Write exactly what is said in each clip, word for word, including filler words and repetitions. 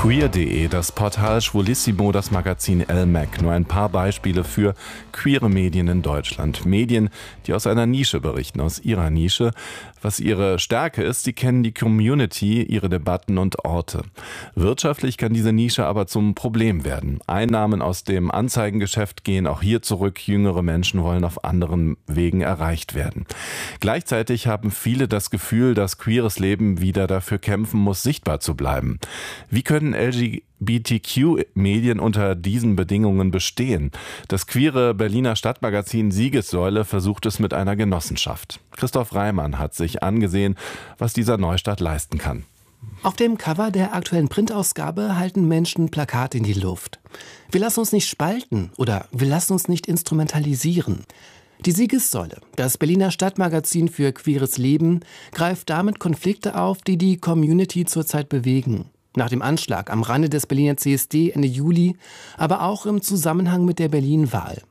Queer punkt de, das Portal Schwulissimo, das Magazin Elle Mac. Nur ein paar Beispiele für queere Medien in Deutschland. Medien, die aus einer Nische berichten, aus ihrer Nische. Was ihre Stärke ist, sie kennen die Community, ihre Debatten und Orte. Wirtschaftlich kann diese Nische aber zum Problem werden. Einnahmen aus dem Anzeigengeschäft gehen auch hier zurück. Jüngere Menschen wollen auf anderen Wegen erreicht werden. Gleichzeitig haben viele das Gefühl, dass queeres Leben wieder dafür kämpfen muss, sichtbar zu bleiben. Wie können L G B T Q-Medien unter diesen Bedingungen bestehen? Das queere Berliner Stadtmagazin Siegessäule versucht es mit einer Genossenschaft. Christoph Reimann hat sich angesehen, was dieser Neustart leisten kann. Auf dem Cover der aktuellen Printausgabe halten Menschen Plakate in die Luft. Wir lassen uns nicht spalten oder wir lassen uns nicht instrumentalisieren. Die Siegessäule, das Berliner Stadtmagazin für queeres Leben, greift damit Konflikte auf, die die Community zurzeit bewegen. Nach dem Anschlag am Rande des Berliner C S D Ende Juli, aber auch im Zusammenhang mit der Berlin-Wahl.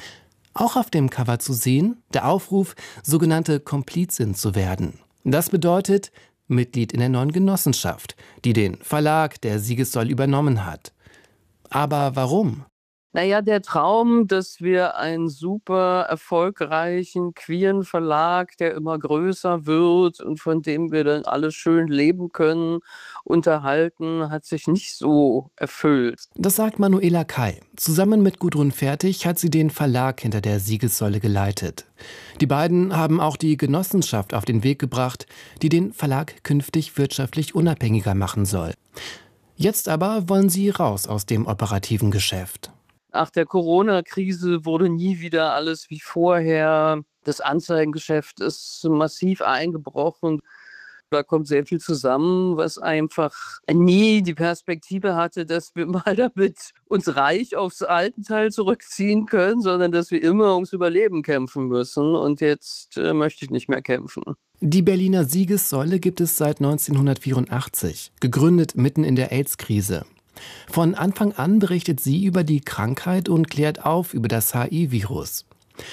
Auch auf dem Cover zu sehen, der Aufruf, sogenannte Komplizin zu werden. Das bedeutet Mitglied in der neuen Genossenschaft, die den Verlag der Siegessäule übernommen hat. Aber warum? Naja, der Traum, dass wir einen super erfolgreichen, queeren Verlag, der immer größer wird und von dem wir dann alle schön leben können, unterhalten, hat sich nicht so erfüllt. Das sagt Manuela Kai. Zusammen mit Gudrun Fertig hat sie den Verlag hinter der Siegessäule geleitet. Die beiden haben auch die Genossenschaft auf den Weg gebracht, die den Verlag künftig wirtschaftlich unabhängiger machen soll. Jetzt aber wollen sie raus aus dem operativen Geschäft. Nach der Corona-Krise wurde nie wieder alles wie vorher. Das Anzeigengeschäft ist massiv eingebrochen. Da kommt sehr viel zusammen, was einfach nie die Perspektive hatte, dass wir mal damit uns reich aufs Altenteil zurückziehen können, sondern dass wir immer ums Überleben kämpfen müssen. Und jetzt äh, möchte ich nicht mehr kämpfen. Die Berliner Siegessäule gibt es seit neunzehnhundertvierundachtzig, gegründet mitten in der AIDS-Krise. Von Anfang an berichtet sie über die Krankheit und klärt auf über das H I V-Virus.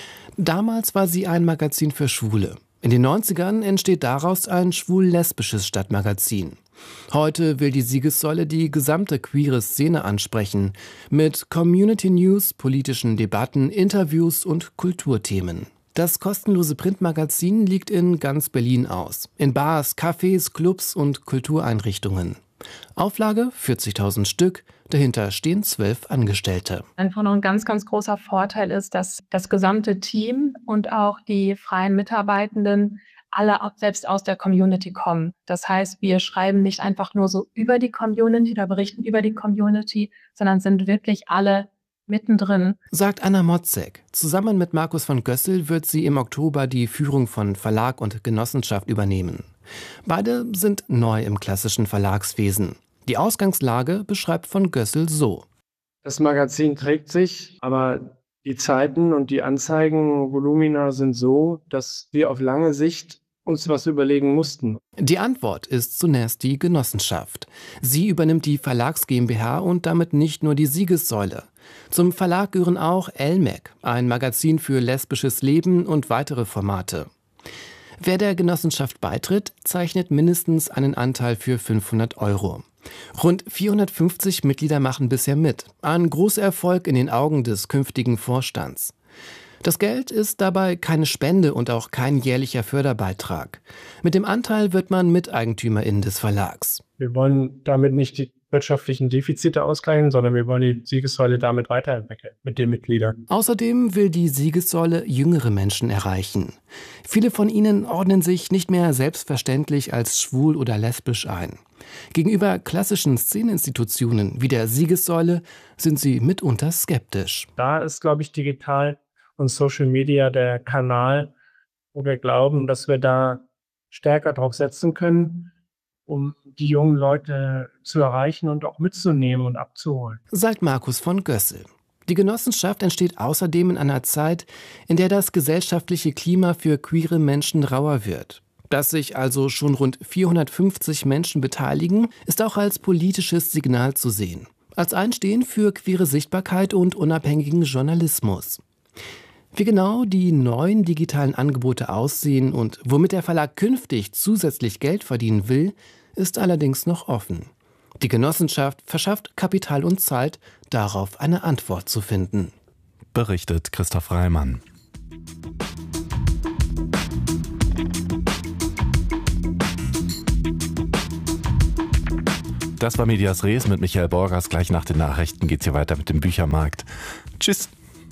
Damals war sie ein Magazin für Schwule. In den neunzigern entsteht daraus ein schwul-lesbisches Stadtmagazin. Heute will die Siegessäule die gesamte queere Szene ansprechen, mit Community News, politischen Debatten, Interviews und Kulturthemen. Das kostenlose Printmagazin liegt in ganz Berlin aus, in Bars, Cafés, Clubs und Kultureinrichtungen. Auflage vierzigtausend Stück, dahinter stehen zwölf Angestellte. Einfach noch ein ganz, ganz großer Vorteil ist, dass das gesamte Team und auch die freien Mitarbeitenden alle auch selbst aus der Community kommen. Das heißt, wir schreiben nicht einfach nur so über die Community oder berichten über die Community, sondern sind wirklich alle mittendrin. Sagt Anna Motzek. Zusammen mit Markus von Gössel wird sie im Oktober die Führung von Verlag und Genossenschaft übernehmen. Beide sind neu im klassischen Verlagswesen. Die Ausgangslage beschreibt von Gössel so. Das Magazin trägt sich, aber die Zeiten und die Anzeigenvolumina sind so, dass wir auf lange Sicht uns was überlegen mussten. Die Antwort ist zunächst die Genossenschaft. Sie übernimmt die Verlags GmbH und damit nicht nur die Siegessäule. Zum Verlag gehören auch Elle Mac, ein Magazin für lesbisches Leben und weitere Formate. Wer der Genossenschaft beitritt, zeichnet mindestens einen Anteil für fünfhundert Euro. Rund vierhundertfünfzig Mitglieder machen bisher mit. Ein großer Erfolg in den Augen des künftigen Vorstands. Das Geld ist dabei keine Spende und auch kein jährlicher Förderbeitrag. Mit dem Anteil wird man Miteigentümerin des Verlags. Wir wollen damit nicht die wirtschaftlichen Defizite ausgleichen, sondern wir wollen die Siegessäule damit weiterentwickeln mit den Mitgliedern. Außerdem will die Siegessäule jüngere Menschen erreichen. Viele von ihnen ordnen sich nicht mehr selbstverständlich als schwul oder lesbisch ein. Gegenüber klassischen Szeneninstitutionen wie der Siegessäule sind sie mitunter skeptisch. Da ist, glaube ich, digital und Social Media der Kanal, wo wir glauben, dass wir da stärker drauf setzen können, um die jungen Leute zu erreichen und auch mitzunehmen und abzuholen. Sagt Markus von Gössel. Die Genossenschaft entsteht außerdem in einer Zeit, in der das gesellschaftliche Klima für queere Menschen rauer wird. Dass sich also schon rund vierhundertfünfzig Menschen beteiligen, ist auch als politisches Signal zu sehen. Als Einstehen für queere Sichtbarkeit und unabhängigen Journalismus. Wie genau die neuen digitalen Angebote aussehen und womit der Verlag künftig zusätzlich Geld verdienen will, ist allerdings noch offen. Die Genossenschaft verschafft Kapital und Zeit, darauf eine Antwort zu finden. Berichtet Christoph Reimann. Das war Medias Res mit Michael Borgers. Gleich nach den Nachrichten geht's hier weiter mit dem Büchermarkt. Tschüss.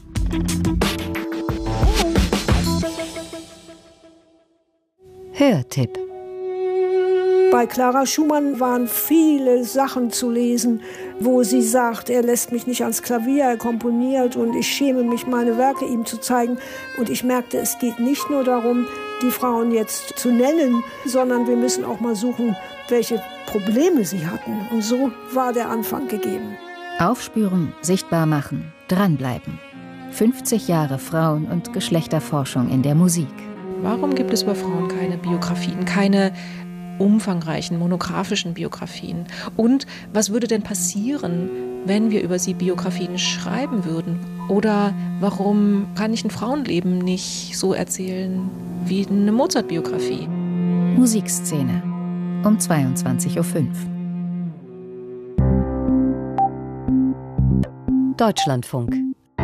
Hörtipp. Bei Clara Schumann waren viele Sachen zu lesen, wo sie sagt, er lässt mich nicht ans Klavier, er komponiert und ich schäme mich, meine Werke ihm zu zeigen. Und ich merkte, es geht nicht nur darum, die Frauen jetzt zu nennen, sondern wir müssen auch mal suchen, welche Probleme sie hatten. Und so war der Anfang gegeben. Aufspüren, sichtbar machen, dranbleiben. fünfzig Jahre Frauen- und Geschlechterforschung in der Musik. Warum gibt es über Frauen keine Biografien, keine umfangreichen, monografischen Biografien? Und was würde denn passieren, wenn wir über sie Biografien schreiben würden? Oder warum kann ich ein Frauenleben nicht so erzählen wie eine Mozart-Biografie? Musikszene um zweiundzwanzig Uhr fünf. Deutschlandfunk.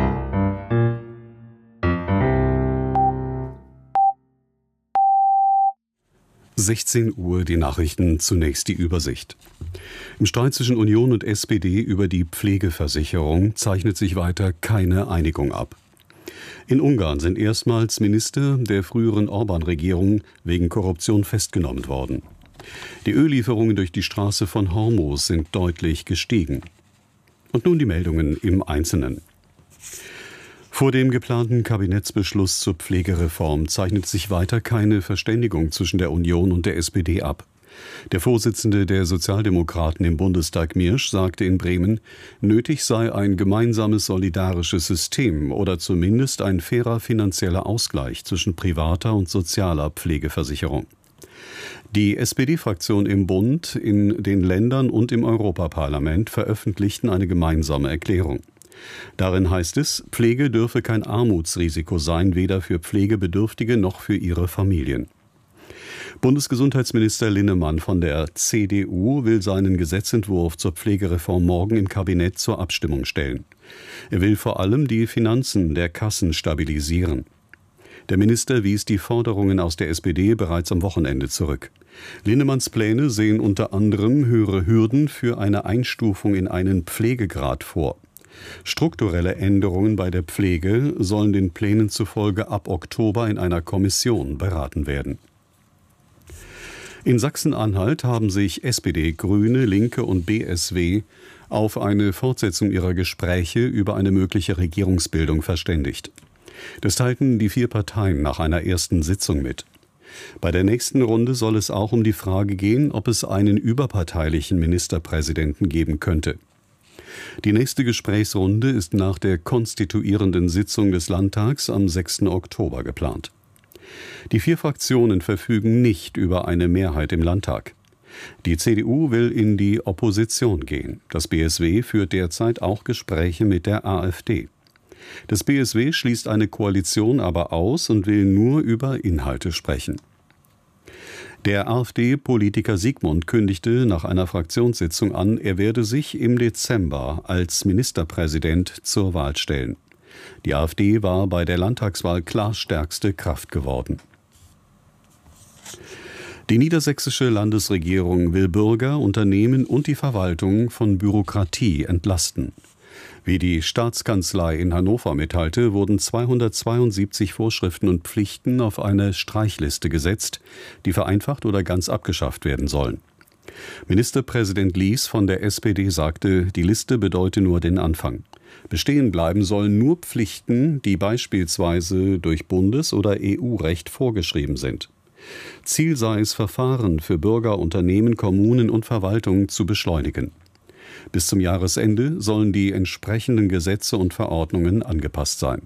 sechzehn Uhr, die Nachrichten, zunächst die Übersicht. Im Streit zwischen Union und S P D über die Pflegeversicherung zeichnet sich weiter keine Einigung ab. In Ungarn sind erstmals Minister der früheren Orbán-Regierung wegen Korruption festgenommen worden. Die Öllieferungen durch die Straße von Hormuz sind deutlich gestiegen. Und nun die Meldungen im Einzelnen. Vor dem geplanten Kabinettsbeschluss zur Pflegereform zeichnet sich weiter keine Verständigung zwischen der Union und der S P D ab. Der Vorsitzende der Sozialdemokraten im Bundestag, Mirsch, sagte in Bremen, nötig sei ein gemeinsames solidarisches System oder zumindest ein fairer finanzieller Ausgleich zwischen privater und sozialer Pflegeversicherung. Die S P D-Fraktion im Bund, in den Ländern und im Europaparlament veröffentlichten eine gemeinsame Erklärung. Darin heißt es, Pflege dürfe kein Armutsrisiko sein, weder für Pflegebedürftige noch für ihre Familien. Bundesgesundheitsminister Linnemann von der C D U will seinen Gesetzentwurf zur Pflegereform morgen im Kabinett zur Abstimmung stellen. Er will vor allem die Finanzen der Kassen stabilisieren. Der Minister wies die Forderungen aus der S P D bereits am Wochenende zurück. Linnemanns Pläne sehen unter anderem höhere Hürden für eine Einstufung in einen Pflegegrad vor. Strukturelle Änderungen bei der Pflege sollen den Plänen zufolge ab Oktober in einer Kommission beraten werden. In Sachsen-Anhalt haben sich S P D, Grüne, Linke und B S W auf eine Fortsetzung ihrer Gespräche über eine mögliche Regierungsbildung verständigt. Das teilten die vier Parteien nach einer ersten Sitzung mit. Bei der nächsten Runde soll es auch um die Frage gehen, ob es einen überparteilichen Ministerpräsidenten geben könnte. Die nächste Gesprächsrunde ist nach der konstituierenden Sitzung des Landtags am sechsten Oktober geplant. Die vier Fraktionen verfügen nicht über eine Mehrheit im Landtag. Die C D U will in die Opposition gehen. Das B S W führt derzeit auch Gespräche mit der AfD. Das B S W schließt eine Koalition aber aus und will nur über Inhalte sprechen. Der AfD-Politiker Siegmund kündigte nach einer Fraktionssitzung an, er werde sich im Dezember als Ministerpräsident zur Wahl stellen. Die AfD war bei der Landtagswahl klar stärkste Kraft geworden. Die niedersächsische Landesregierung will Bürger, Unternehmen und die Verwaltung von Bürokratie entlasten. Wie die Staatskanzlei in Hannover mitteilte, wurden zweihundertzweiundsiebzig Vorschriften und Pflichten auf eine Streichliste gesetzt, die vereinfacht oder ganz abgeschafft werden sollen. Ministerpräsident Lies von der S P D sagte, die Liste bedeute nur den Anfang. Bestehen bleiben sollen nur Pflichten, die beispielsweise durch Bundes- oder E U-Recht vorgeschrieben sind. Ziel sei es, Verfahren für Bürger, Unternehmen, Kommunen und Verwaltungen zu beschleunigen. Bis zum Jahresende sollen die entsprechenden Gesetze und Verordnungen angepasst sein.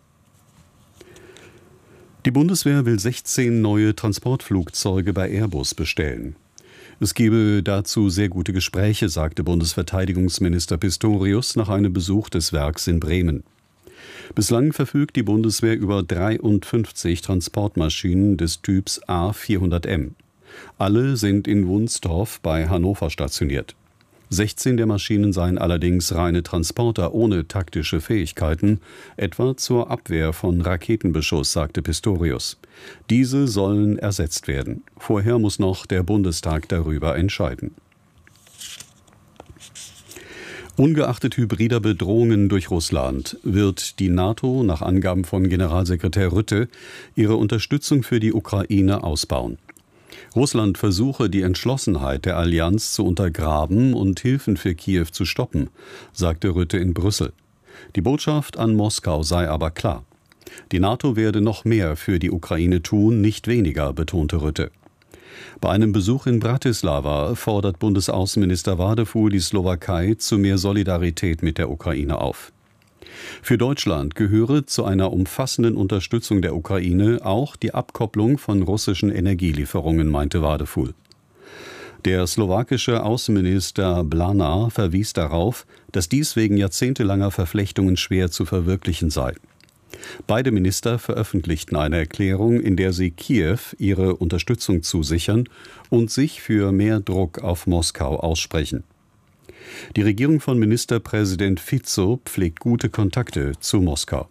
Die Bundeswehr will sechzehn neue Transportflugzeuge bei Airbus bestellen. Es gebe dazu sehr gute Gespräche, sagte Bundesverteidigungsminister Pistorius nach einem Besuch des Werks in Bremen. Bislang verfügt die Bundeswehr über dreiundfünfzig Transportmaschinen des Typs A vierhundert M. Alle sind in Wunstorf bei Hannover stationiert. sechzehn der Maschinen seien allerdings reine Transporter ohne taktische Fähigkeiten, etwa zur Abwehr von Raketenbeschuss, sagte Pistorius. Diese sollen ersetzt werden. Vorher muss noch der Bundestag darüber entscheiden. Ungeachtet hybrider Bedrohungen durch Russland wird die NATO nach Angaben von Generalsekretär Rutte ihre Unterstützung für die Ukraine ausbauen. Russland versuche, die Entschlossenheit der Allianz zu untergraben und Hilfen für Kiew zu stoppen, sagte Rutte in Brüssel. Die Botschaft an Moskau sei aber klar. Die NATO werde noch mehr für die Ukraine tun, nicht weniger, betonte Rutte. Bei einem Besuch in Bratislava fordert Bundesaußenminister Wadefuhl die Slowakei zu mehr Solidarität mit der Ukraine auf. Für Deutschland gehöre zu einer umfassenden Unterstützung der Ukraine auch die Abkopplung von russischen Energielieferungen, meinte Wadefuhl. Der slowakische Außenminister Blana verwies darauf, dass dies wegen jahrzehntelanger Verflechtungen schwer zu verwirklichen sei. Beide Minister veröffentlichten eine Erklärung, in der sie Kiew ihre Unterstützung zusichern und sich für mehr Druck auf Moskau aussprechen. Die Regierung von Ministerpräsident Fico pflegt gute Kontakte zu Moskau.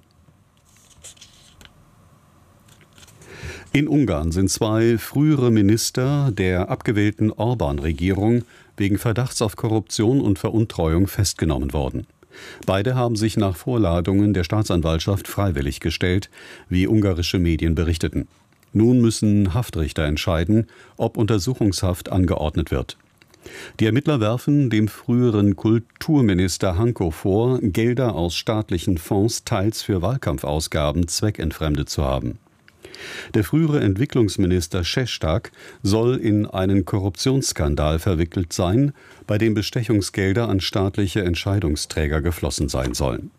In Ungarn sind zwei frühere Minister der abgewählten Orbán-Regierung wegen Verdachts auf Korruption und Veruntreuung festgenommen worden. Beide haben sich nach Vorladungen der Staatsanwaltschaft freiwillig gestellt, wie ungarische Medien berichteten. Nun müssen Haftrichter entscheiden, ob Untersuchungshaft angeordnet wird. Die Ermittler werfen dem früheren Kulturminister Hanko vor, Gelder aus staatlichen Fonds teils für Wahlkampfausgaben zweckentfremdet zu haben. Der frühere Entwicklungsminister Šestak soll in einen Korruptionsskandal verwickelt sein, bei dem Bestechungsgelder an staatliche Entscheidungsträger geflossen sein sollen.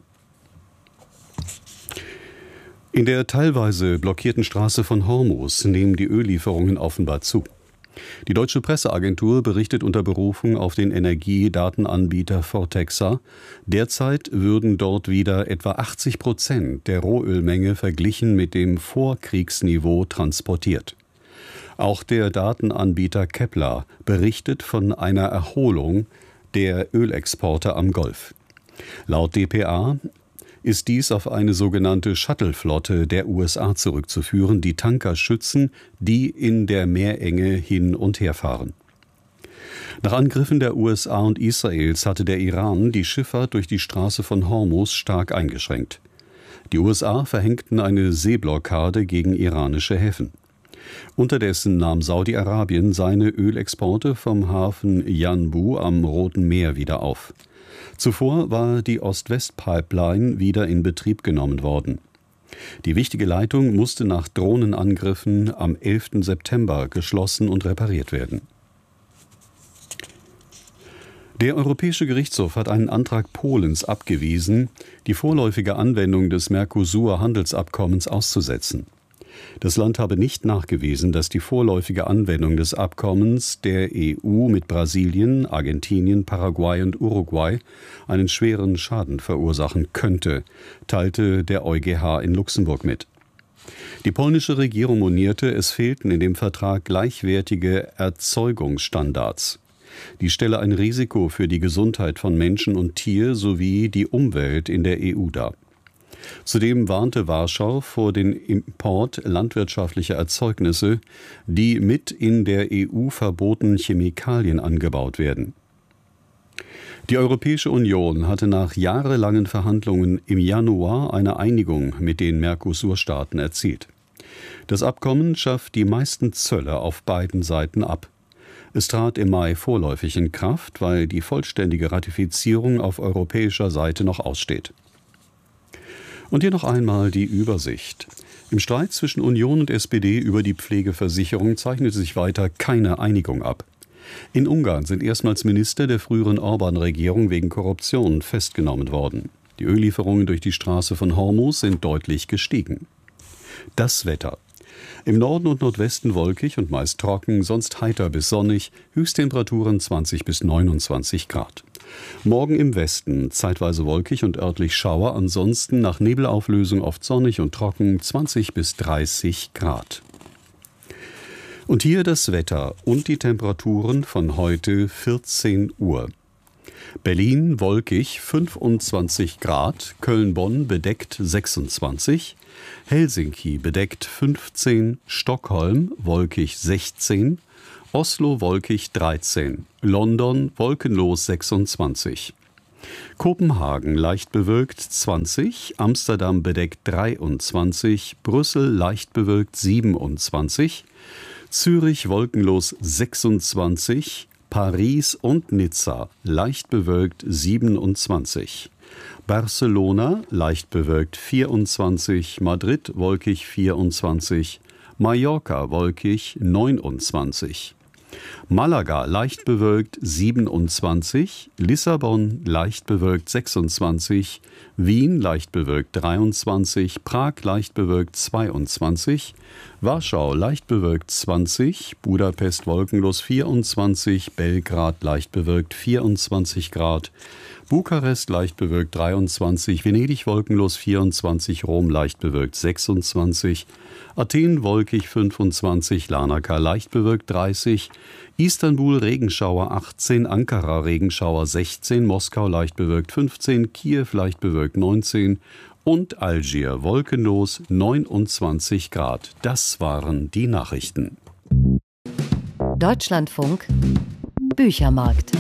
In der teilweise blockierten Straße von Hormuz nehmen die Öllieferungen offenbar zu. Die deutsche Presseagentur berichtet unter Berufung auf den Energiedatenanbieter Fortexa, derzeit würden dort wieder etwa achtzig Prozent der Rohölmenge verglichen mit dem Vorkriegsniveau transportiert. Auch der Datenanbieter Kepler berichtet von einer Erholung der Ölexporte am Golf. Laut D P A ist dies auf eine sogenannte Shuttle-Flotte der U S A zurückzuführen, die Tanker schützen, die in der Meerenge hin und her fahren. Nach Angriffen der U S A und Israels hatte der Iran die Schifffahrt durch die Straße von Hormuz stark eingeschränkt. Die U S A verhängten eine Seeblockade gegen iranische Häfen. Unterdessen nahm Saudi-Arabien seine Ölexporte vom Hafen Yanbu am Roten Meer wieder auf. Zuvor war die Ost-West-Pipeline wieder in Betrieb genommen worden. Die wichtige Leitung musste nach Drohnenangriffen am elften September geschlossen und repariert werden. Der Europäische Gerichtshof hat einen Antrag Polens abgewiesen, die vorläufige Anwendung des Mercosur-Handelsabkommens auszusetzen. Das Land habe nicht nachgewiesen, dass die vorläufige Anwendung des Abkommens der E U mit Brasilien, Argentinien, Paraguay und Uruguay einen schweren Schaden verursachen könnte, teilte der EuGH in Luxemburg mit. Die polnische Regierung monierte, es fehlten in dem Vertrag gleichwertige Erzeugungsstandards. Die stelle ein Risiko für die Gesundheit von Menschen und Tier sowie die Umwelt in der E U dar. Zudem warnte Warschau vor dem Import landwirtschaftlicher Erzeugnisse, die mit in der E U verbotenen Chemikalien angebaut werden. Die Europäische Union hatte nach jahrelangen Verhandlungen im Januar eine Einigung mit den Mercosur-Staaten erzielt. Das Abkommen schafft die meisten Zölle auf beiden Seiten ab. Es trat im Mai vorläufig in Kraft, weil die vollständige Ratifizierung auf europäischer Seite noch aussteht. Und hier noch einmal die Übersicht. Im Streit zwischen Union und S P D über die Pflegeversicherung zeichnete sich weiter keine Einigung ab. In Ungarn sind erstmals Minister der früheren Orbán-Regierung wegen Korruption festgenommen worden. Die Öllieferungen durch die Straße von Hormuz sind deutlich gestiegen. Das Wetter. Im Norden und Nordwesten wolkig und meist trocken, sonst heiter bis sonnig, Höchsttemperaturen zwanzig bis neunundzwanzig Grad. Morgen im Westen zeitweise wolkig und örtlich Schauer, ansonsten nach Nebelauflösung oft sonnig und trocken, zwanzig bis dreißig Grad. Und hier das Wetter und die Temperaturen von heute vierzehn Uhr. Berlin wolkig fünfundzwanzig Grad, Köln-Bonn bedeckt sechsundzwanzig, Helsinki bedeckt fünfzehn, Stockholm wolkig sechzehn, Oslo wolkig dreizehn, London wolkenlos sechsundzwanzig. Kopenhagen leicht bewölkt zwanzig, Amsterdam bedeckt dreiundzwanzig, Brüssel leicht bewölkt siebenundzwanzig, Zürich wolkenlos sechsundzwanzig, Paris und Nizza leicht bewölkt siebenundzwanzig, Barcelona leicht bewölkt vierundzwanzig, Madrid wolkig vierundzwanzig, Mallorca wolkig neunundzwanzig, Malaga leicht bewölkt siebenundzwanzig, Lissabon leicht bewölkt sechsundzwanzig, Wien leicht bewölkt dreiundzwanzig, Prag leicht bewölkt zweiundzwanzig, Warschau leicht bewölkt zwanzig, Budapest wolkenlos vierundzwanzig, Belgrad leicht bewölkt vierundzwanzig Grad, Bukarest leicht bewölkt dreiundzwanzig, Venedig wolkenlos vierundzwanzig, Rom leicht bewölkt sechsundzwanzig, Athen wolkig fünfundzwanzig, Larnaca leicht bewölkt dreißig, Istanbul Regenschauer achtzehn, Ankara Regenschauer sechzehn, Moskau leicht bewölkt fünfzehn, Kiew leicht bewölkt neunzehn und Algier wolkenlos neunundzwanzig Grad. Das waren die Nachrichten. Deutschlandfunk Büchermarkt.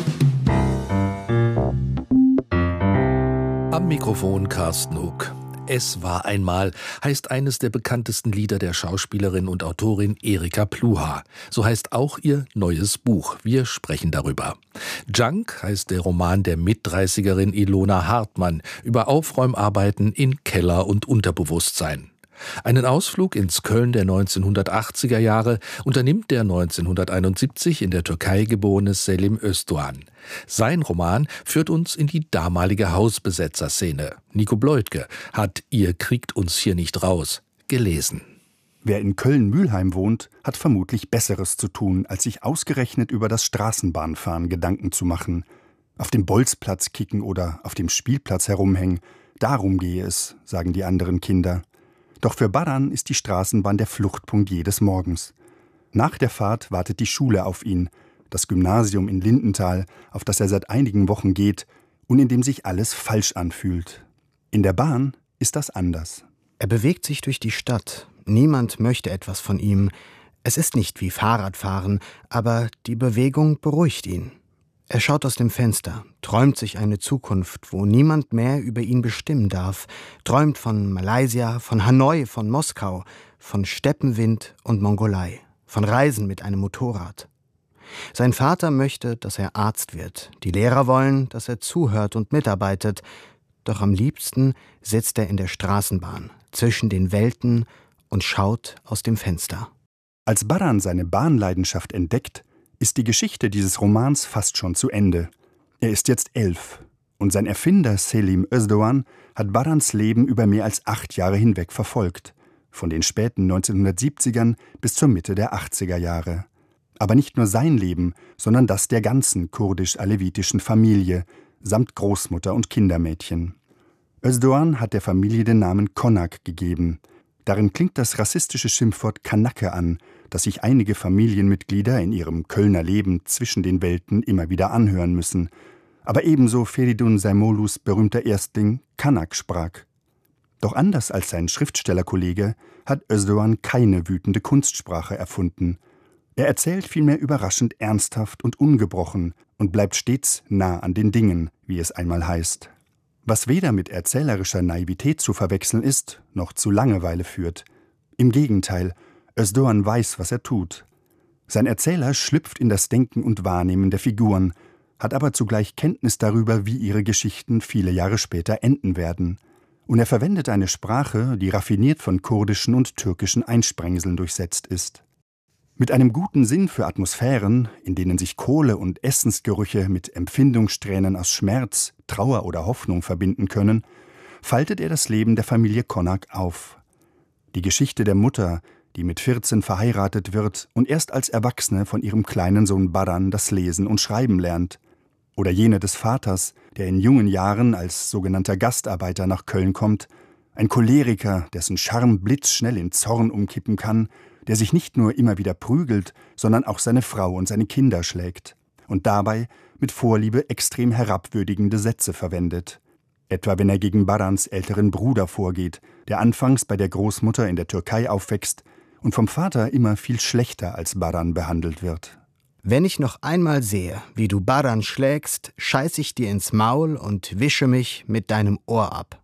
Am Mikrofon Carsten Uck. Es war einmal heißt eines der bekanntesten Lieder der Schauspielerin und Autorin Erika Pluhar. So heißt auch ihr neues Buch. Wir sprechen darüber. Junk heißt der Roman der Mitdreißigerin Ilona Hartmann über Aufräumarbeiten in Keller und Unterbewusstsein. Einen Ausflug ins Köln der neunzehnhundertachtziger Jahre unternimmt der neunzehnhunderteinundsiebzig in der Türkei geborene Selim Özdoğan. Sein Roman führt uns in die damalige Hausbesetzerszene. Nico Bleutke hat Ihr kriegt uns hier nicht raus gelesen. Wer in Köln-Mülheim wohnt, hat vermutlich Besseres zu tun, als sich ausgerechnet über das Straßenbahnfahren Gedanken zu machen. Auf dem Bolzplatz kicken oder auf dem Spielplatz herumhängen, darum gehe es, sagen die anderen Kinder. Doch für Baran ist die Straßenbahn der Fluchtpunkt jedes Morgens. Nach der Fahrt wartet die Schule auf ihn, das Gymnasium in Lindenthal, auf das er seit einigen Wochen geht und in dem sich alles falsch anfühlt. In der Bahn ist das anders. Er bewegt sich durch die Stadt. Niemand möchte etwas von ihm. Es ist nicht wie Fahrradfahren, aber die Bewegung beruhigt ihn. Er schaut aus dem Fenster, träumt sich eine Zukunft, wo niemand mehr über ihn bestimmen darf, träumt von Malaysia, von Hanoi, von Moskau, von Steppenwind und Mongolei, von Reisen mit einem Motorrad. Sein Vater möchte, dass er Arzt wird. Die Lehrer wollen, dass er zuhört und mitarbeitet. Doch am liebsten sitzt er in der Straßenbahn, zwischen den Welten und schaut aus dem Fenster. Als Baran seine Bahnleidenschaft entdeckt, ist die Geschichte dieses Romans fast schon zu Ende. Er ist jetzt elf und sein Erfinder Selim Özdoğan hat Barans Leben über mehr als acht Jahre hinweg verfolgt, von den späten neunzehnhundertsiebzigern bis zur Mitte der achtziger Jahre. Aber nicht nur sein Leben, sondern das der ganzen kurdisch-alevitischen Familie, samt Großmutter und Kindermädchen. Özdoğan hat der Familie den Namen Konak gegeben. Darin klingt das rassistische Schimpfwort Kanake an, das sich einige Familienmitglieder in ihrem Kölner Leben zwischen den Welten immer wieder anhören müssen. Aber ebenso Feridun Zaimolus berühmter Erstling Kanak sprach. Doch anders als sein Schriftstellerkollege hat Özdoğan keine wütende Kunstsprache erfunden. Er erzählt vielmehr überraschend ernsthaft und ungebrochen und bleibt stets nah an den Dingen, wie es einmal heißt. Was weder mit erzählerischer Naivität zu verwechseln ist, noch zu Langeweile führt. Im Gegenteil, Özdoğan weiß, was er tut. Sein Erzähler schlüpft in das Denken und Wahrnehmen der Figuren, hat aber zugleich Kenntnis darüber, wie ihre Geschichten viele Jahre später enden werden. Und er verwendet eine Sprache, die raffiniert von kurdischen und türkischen Einsprengseln durchsetzt ist. Mit einem guten Sinn für Atmosphären, in denen sich Kohle und Essensgerüche mit Empfindungssträhnen aus Schmerz, Trauer oder Hoffnung verbinden können, faltet er das Leben der Familie Konak auf. Die Geschichte der Mutter, die mit vierzehn verheiratet wird und erst als Erwachsene von ihrem kleinen Sohn Baran das Lesen und Schreiben lernt. Oder jene des Vaters, der in jungen Jahren als sogenannter Gastarbeiter nach Köln kommt, ein Choleriker, dessen Charme blitzschnell in Zorn umkippen kann, der sich nicht nur immer wieder prügelt, sondern auch seine Frau und seine Kinder schlägt. und dabei mit Vorliebe extrem herabwürdigende Sätze verwendet. Etwa wenn er gegen Barans älteren Bruder vorgeht, der anfangs bei der Großmutter in der Türkei aufwächst und vom Vater immer viel schlechter als Baran behandelt wird. Wenn ich noch einmal sehe, wie du Baran schlägst, scheiß ich dir ins Maul und wische mich mit deinem Ohr ab.